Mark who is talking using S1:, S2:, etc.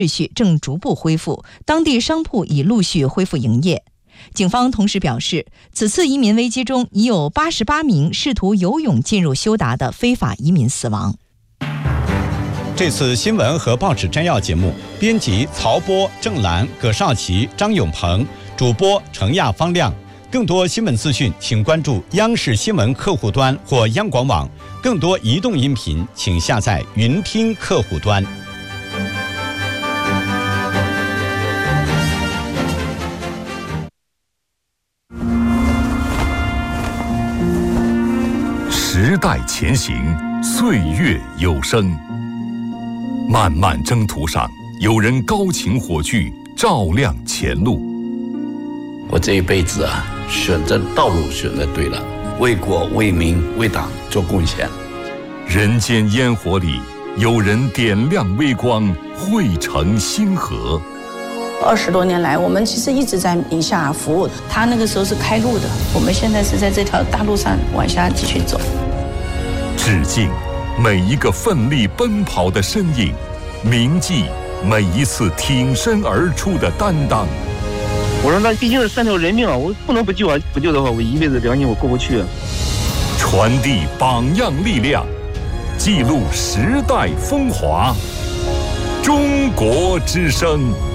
S1: 序正逐步恢复，当地商铺已陆续恢复营业。警方同时表示，此次移民危机中已有88名试图游泳进入休达的非法移民死亡。
S2: 这次新闻和报纸摘要节目，编辑曹波、郑兰、葛少奇、张永鹏，主播程亚、方亮。更多新闻资讯，请关注央视新闻客户端或央广网。更多移动音频，请下载云听客户端。
S3: 时代前行，岁月有声。漫漫征途上，有人高擎火炬，照亮前路。
S4: 我这一辈子选择道路选择对了，为国为民为党做贡献。
S3: 人间烟火里，有人点亮微光，汇成星河。
S5: 20多年来，我们其实一直在宁夏服务。他那个时候是开路的，我们现在是在这条大路上往下继续走。
S3: 致敬每一个奋力奔跑的身影，铭记每一次挺身而出的担当。
S6: 我说那毕竟是3条人命啊，我不能不救啊！不救的话，我一辈子良心我过不去。
S3: 传递榜样力量，记录时代风华。中国之声。